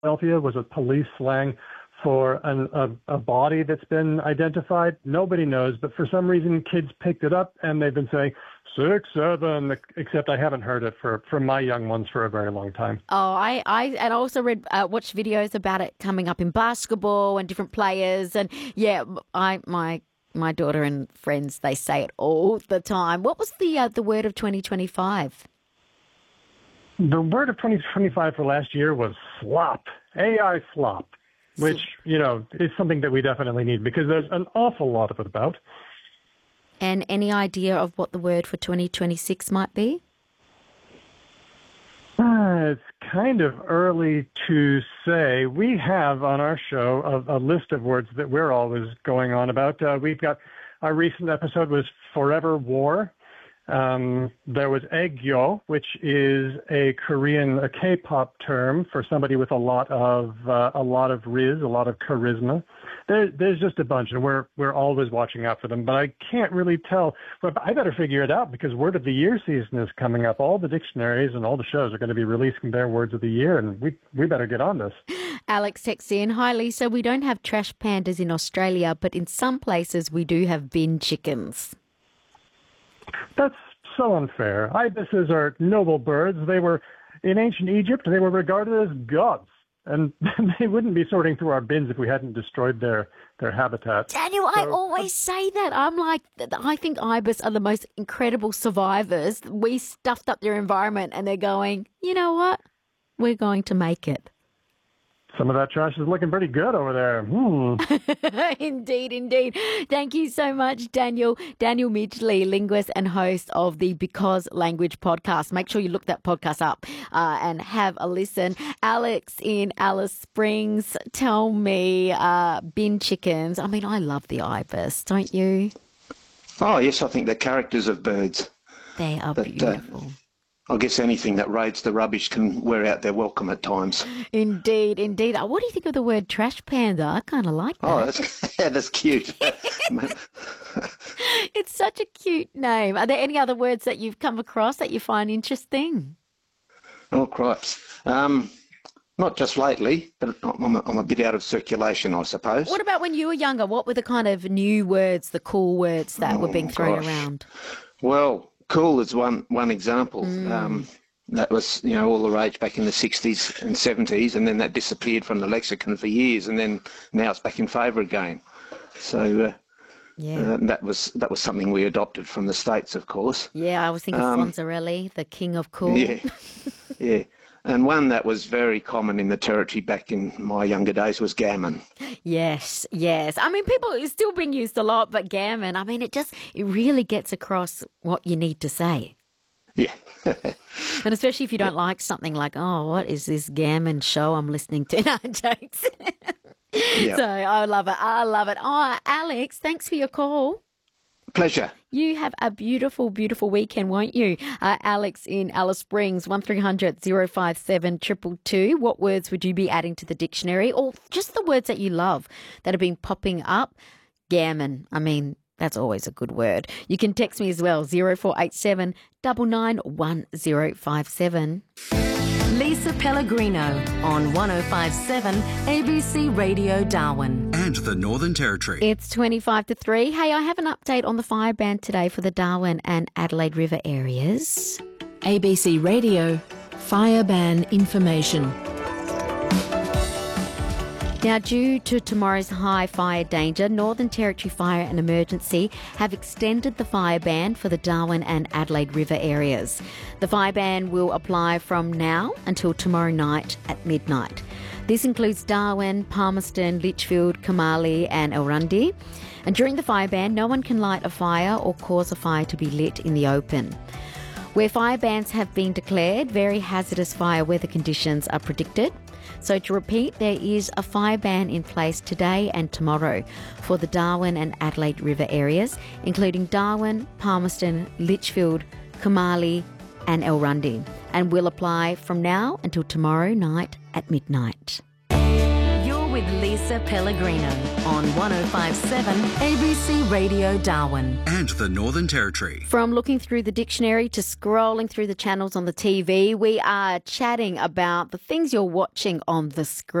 Philadelphia was a police slang for a body that's been identified. Nobody knows, but for some reason, kids picked it up, and they've been saying 6-7, except I haven't heard it from my young ones for a very long time. Oh, I also watched videos about it coming up in basketball and different players, and yeah, my daughter and friends, they say it all the time. What was the word of 2025? The word of 2025 for last year was slop, AI slop, which, is something that we definitely need because there's an awful lot of it about. And any idea of what the word for 2026 might be? It's kind of early to say. We have on our show a list of words that we're always going on about. We've got our recent episode was Forever War. There was Aegyo, which is a K-pop term for somebody with a lot of riz, a lot of charisma. There's just a bunch, and we're always watching out for them. But I can't really tell. But I better figure it out because Word of the Year season is coming up. All the dictionaries and all the shows are going to be releasing their words of the year, and we better get on this. Alex texts in, "Hi Lisa, we don't have trash pandas in Australia, but in some places we do have bin chickens." That's so unfair. Ibises are noble birds. They were, in ancient Egypt, they were regarded as gods. And they wouldn't be sorting through our bins if we hadn't destroyed their habitat. Daniel, I always say that. I'm like, I think ibis are the most incredible survivors. We stuffed up their environment and they're going, you know what? We're going to make it. Some of that trash is looking pretty good over there. Indeed. Thank you so much, Daniel. Daniel Midgley, linguist and host of the Because Language podcast. Make sure you look that podcast up and have a listen. Alex in Alice Springs, tell me, bin chickens. I mean, I love the ibis, don't you? Oh, yes, I think they're characters of birds. They are beautiful. I guess anything that raids the rubbish can wear out their welcome at times. Indeed. What do you think of the word trash panda? I kind of like that. Oh, that's cute. It's such a cute name. Are there any other words that you've come across that you find interesting? Oh, cripes. Not just lately, but I'm a bit out of circulation, I suppose. What about when you were younger? What were the kind of new words, the cool words that were being thrown around? Well, cool is one example. That was, all the rage back in the 60s and 70s, and then that disappeared from the lexicon for years, and then now it's back in favour again. So that was something we adopted from the States, of course. Yeah, I was thinking Fonzarelli, the king of cool. Yeah. And one that was very common in the territory back in my younger days was gammon. Yes. I mean, it's still being used a lot, but gammon, I mean, it really gets across what you need to say. Yeah. And especially if you don't like something like, oh, what is this gammon show I'm listening to? No, jokes. Yep. So I love it. Oh, Alex, thanks for your call. Pleasure. You have a beautiful, beautiful weekend, won't you? Alex in Alice Springs, 1300 057 222. What words would you be adding to the dictionary? Or just the words that you love that have been popping up? Gammon. I mean, that's always a good word. You can text me as well, 0487 991057. Lisa Pellegrino on 105.7 ABC Radio Darwin. And the Northern Territory. It's 25 to 3. Hey, I have an update on the fire ban today for the Darwin and Adelaide River areas. ABC Radio Fire Ban Information. Now, due to tomorrow's high fire danger, Northern Territory Fire and Emergency have extended the fire ban for the Darwin and Adelaide River areas. The fire ban will apply from now until tomorrow night at midnight. This includes Darwin, Palmerston, Litchfield, Kamali and Elrundi. And during the fire ban, no one can light a fire or cause a fire to be lit in the open. Where fire bans have been declared, very hazardous fire weather conditions are predicted. So to repeat, there is a fire ban in place today and tomorrow for the Darwin and Adelaide River areas, including Darwin, Palmerston, Litchfield, Kamali and Elrundi, and will apply from now until tomorrow night at midnight. You're with Lisa Pellegrino on 105.7 ABC Radio Darwin. And the Northern Territory. From looking through the dictionary to scrolling through the channels on the TV, we are chatting about the things you're watching on the screen.